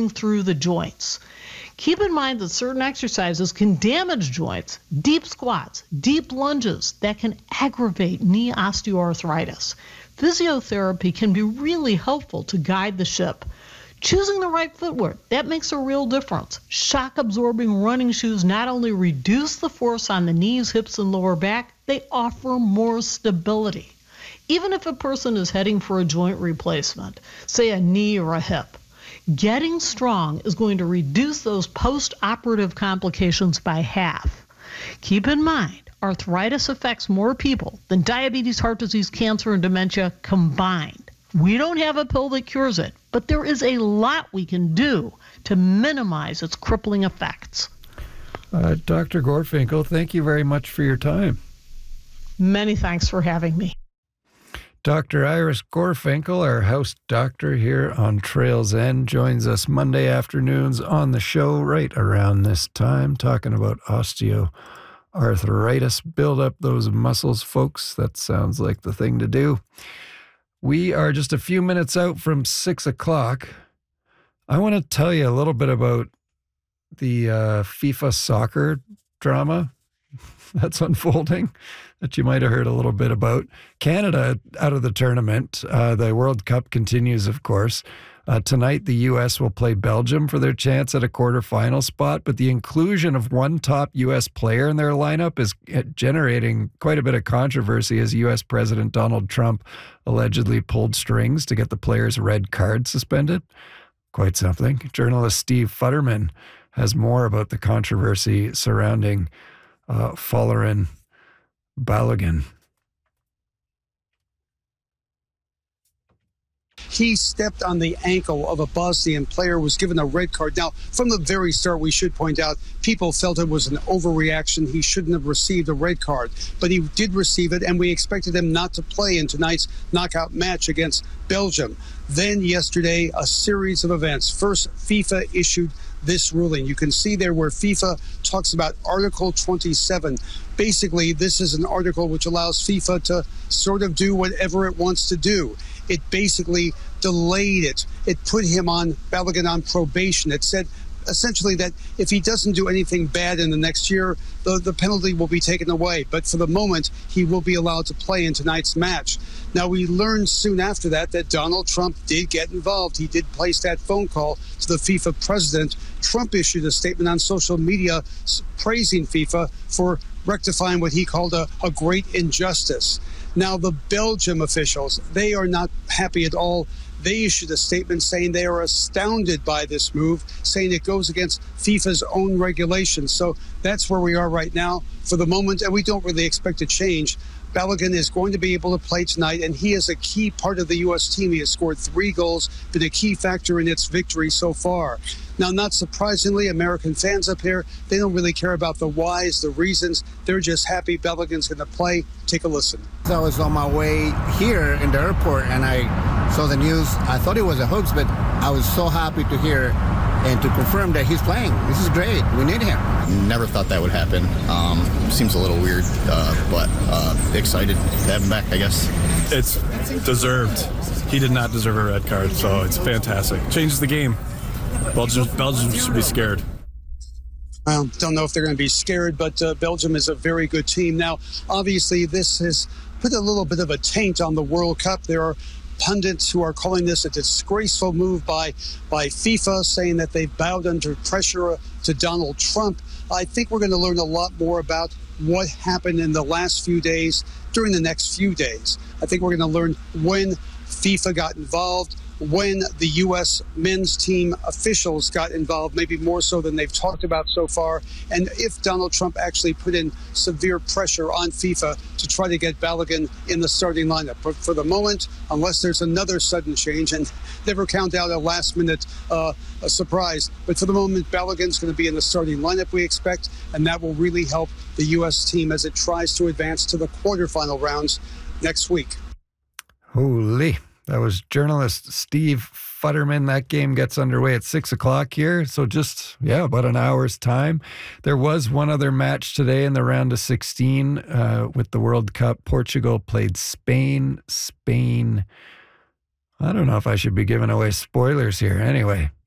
working through the joints. Keep in mind that certain exercises can damage joints. Deep squats, deep lunges, that can aggravate knee osteoarthritis. Physiotherapy can be really helpful to guide the ship. Choosing the right footwear, that makes a real difference. Shock-absorbing running shoes not only reduce the force on the knees, hips, and lower back, they offer more stability. Even if a person is heading for a joint replacement, say a knee or a hip, getting strong is going to reduce those post-operative complications by half. Keep in mind, arthritis affects more people than diabetes, heart disease, cancer, and dementia combined. We don't have a pill that cures it, but there is a lot we can do to minimize its crippling effects. Dr. Gorfinkel, thank you very much for your time. Many thanks for having me. Dr. Iris Gorfinkel, our house doctor here on Trails End, joins us Monday afternoons on the show right around this time, talking about osteoarthritis. Build up those muscles, folks. That sounds like the thing to do. We are just a few minutes out from 6 o'clock. I want to tell you a little bit about the FIFA soccer drama that's unfolding that you might have heard a little bit about. Canada out of the tournament. The World Cup continues, of course. Tonight, the U.S. will play Belgium for their chance at a quarterfinal spot, but the inclusion of one top U.S. player in their lineup is generating quite a bit of controversy as U.S. President Donald Trump allegedly pulled strings to get the player's red card suspended. Quite something. Journalist Steve Futterman has more about the controversy surrounding Folarin Balogun. He stepped on the ankle of a Bosnian player, was given a red card. Now, from the very start, we should point out, people felt it was an overreaction. He shouldn't have received a red card, but he did receive it, and we expected him not to play in tonight's knockout match against Belgium. Then yesterday, a series of events. First, FIFA issued this ruling. You can see there where FIFA talks about Article 27. Basically, this is an article which allows FIFA to sort of do whatever it wants to do. It basically delayed it. It put him on Balogun on probation. It said essentially that if he doesn't do anything bad in the next year, the penalty will be taken away. But for the moment, he will be allowed to play in tonight's match. Now, we learned soon after that Donald Trump did get involved. He did place that phone call to the FIFA president. Trump issued a statement on social media praising FIFA for rectifying what he called a great injustice. Now, the Belgium officials, they are not happy at all. They issued a statement saying they are astounded by this move, saying it goes against FIFA's own regulations. So that's where we are right now for the moment, and we don't really expect a change. Balogun is going to be able to play tonight, and he is a key part of the U.S. team. He has scored 3 goals, been a key factor in its victory so far. Now, not surprisingly, American fans up here, they don't really care about the whys, the reasons. They're just happy Balogun's going to play. Take a listen. I was on my way here in the airport, and I saw the news. I thought it was a hoax, but I was so happy to hear and to confirm that he's playing. This is great. We need him. Never thought that would happen. Seems a little weird, but excited to have him back, I guess. It's deserved. He did not deserve a red card, so it's fantastic. Changes the game. Belgium should be scared. I don't know if they're going to be scared, but Belgium is a very good team. Now, obviously, this has put a little bit of a taint on the World Cup. There are pundits who are calling this a disgraceful move by FIFA, saying that they've bowed under pressure to Donald Trump. I think we're going to learn a lot more about what happened in the last few days during the next few days. I think we're going to learn when FIFA got involved, when the U.S. men's team officials got involved, maybe more so than they've talked about so far, and if Donald Trump actually put in severe pressure on FIFA to try to get Balogun in the starting lineup. But for the moment, unless there's another sudden change, and never count out a last-minute a surprise, but for the moment, Balogun's going to be in the starting lineup, we expect, and that will really help the U.S. team as it tries to advance to the quarterfinal rounds next week. Holy. That was journalist Steve Futterman. That game gets underway at 6 o'clock here. So just, about an hour's time. There was one other match today in the round of 16 with the World Cup. Portugal played Spain. I don't know if I should be giving away spoilers here. Anyway,